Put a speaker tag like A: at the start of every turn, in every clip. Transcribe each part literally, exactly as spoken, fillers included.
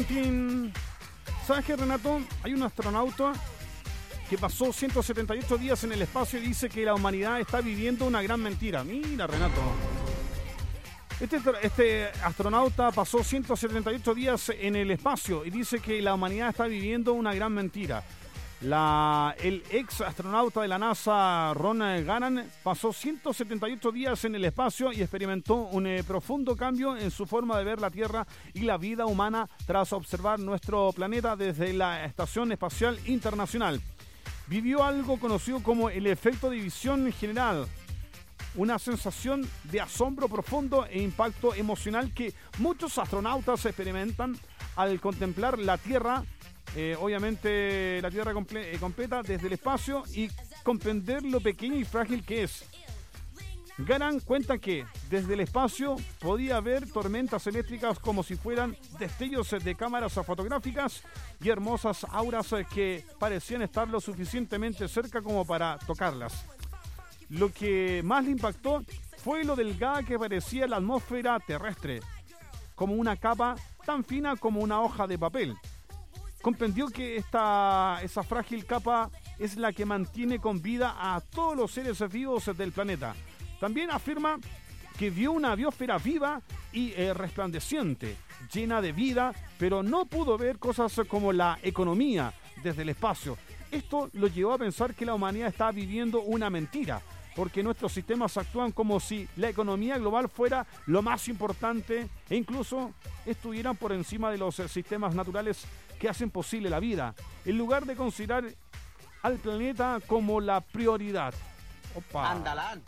A: tin. ¿Sabes qué, Renato? Hay un astronauta que pasó ciento setenta y ocho días en el espacio y dice que la humanidad está viviendo una gran mentira. Mira, Renato. Este, este astronauta pasó ciento setenta y ocho días en el espacio y dice que la humanidad está viviendo una gran mentira. La, el ex astronauta de la NASA, Ron Garan, pasó ciento setenta y ocho días en el espacio y experimentó un eh, profundo cambio en su forma de ver la Tierra y la vida humana tras observar nuestro planeta desde la Estación Espacial Internacional. Vivió algo conocido como el efecto de visión general, una sensación de asombro profundo e impacto emocional que muchos astronautas experimentan al contemplar la Tierra. Eh, obviamente la Tierra comple- eh, completa desde el espacio y comprender lo pequeño y frágil que es. Garan cuenta que desde el espacio podía ver tormentas eléctricas como si fueran destellos de cámaras fotográficas y hermosas auras que parecían estar lo suficientemente cerca como para tocarlas. Lo que más le impactó fue lo delgada que parecía la atmósfera terrestre, como una capa tan fina como una hoja de papel. Comprendió que esta, esa frágil capa es la que mantiene con vida a todos los seres vivos del planeta. También afirma que vio una biosfera viva y eh, resplandeciente, llena de vida, pero no pudo ver cosas como la economía desde el espacio. Esto lo llevó a pensar que la humanidad está viviendo una mentira, porque nuestros sistemas actúan como si la economía global fuera lo más importante e incluso estuvieran por encima de los sistemas naturales que hacen posible la vida, en lugar de considerar al planeta como la prioridad. Opa.
B: Andalán.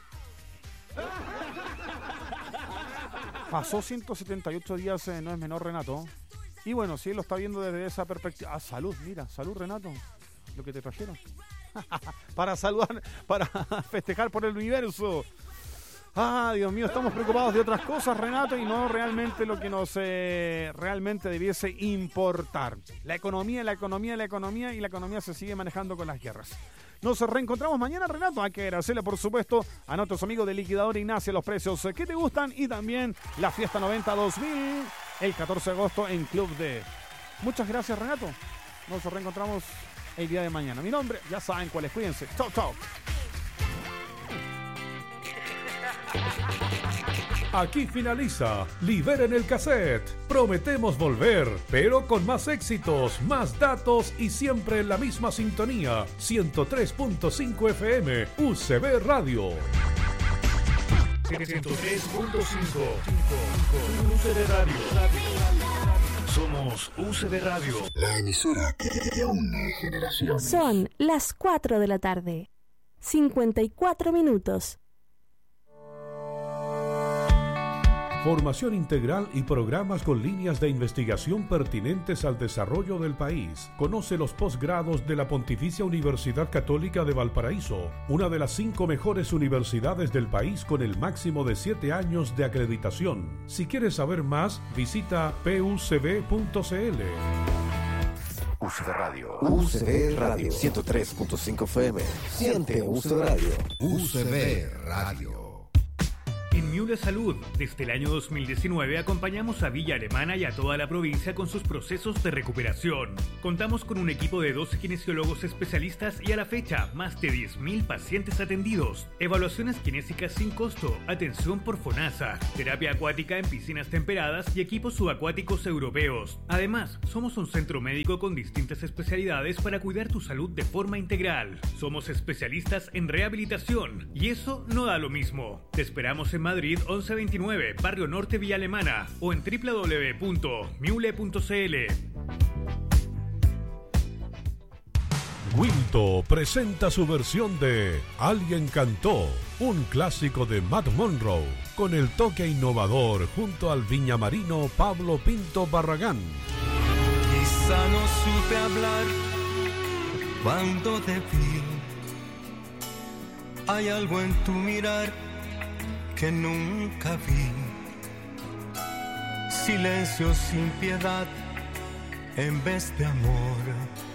A: Pasó ciento setenta y ocho días, eh, no es menor, Renato. Y bueno, si él lo está viendo desde esa perspectiva... Ah, salud, mira, salud, Renato. Lo que te trajeron. Para saludar, para festejar por el universo. Ah, Dios mío, estamos preocupados de otras cosas, Renato, y no realmente lo que nos eh, realmente debiese importar. La economía, la economía, la economía, y la economía se sigue manejando con las guerras. Nos reencontramos mañana, Renato. Hay que agradecerle, por supuesto, a nuestros amigos de Liquidadora Ignacia los precios que te gustan y también la Fiesta noventa dos mil el catorce de agosto en Club D. Muchas gracias, Renato. Nos reencontramos el día de mañana. Mi nombre, ya saben cuál es. Cuídense. Chau, chau.
C: Aquí finaliza Liberen el Cassette. Prometemos volver, pero con más éxitos, más datos y siempre en la misma sintonía. ciento tres punto cinco F M, U C B Radio. ciento tres punto cinco U C B Radio. Somos U C B Radio,
D: la emisora que une generaciones.
E: Son las cuatro de la tarde, cincuenta y cuatro minutos.
C: Formación integral y programas con líneas de investigación pertinentes al desarrollo del país. Conoce los posgrados de la Pontificia Universidad Católica de Valparaíso, una de las cinco mejores universidades del país con el máximo de siete años de acreditación. Si quieres saber más, visita p u c b punto c l.
D: U C B Radio. U C B Radio. ciento tres punto cinco F M. Siente U C B Radio. U C B Radio.
F: En Miule Salud, desde el año dos mil diecinueve acompañamos a Villa Alemana y a toda la provincia con sus procesos de recuperación. Contamos con un equipo de doce kinesiólogos especialistas y a la fecha, más de diez mil pacientes atendidos. Evaluaciones kinésicas sin costo, atención por FONASA, terapia acuática en piscinas temperadas y equipos subacuáticos europeos. Además, somos un centro médico con distintas especialidades para cuidar tu salud de forma integral. Somos especialistas en rehabilitación y eso no da lo mismo. Te esperamos en Madrid once veintinueve, Barrio Norte, Villa Alemana, o en doble u doble u doble u punto miule punto c l.
C: Wilto presenta su versión de Alguien Cantó, un clásico de Matt Monroe, con el toque innovador junto al viñamarino Pablo Pinto Barragán.
G: Quizá no supe hablar cuando te vi. Hay algo en tu mirar que nunca vi. Silencio sin piedad en vez de amor.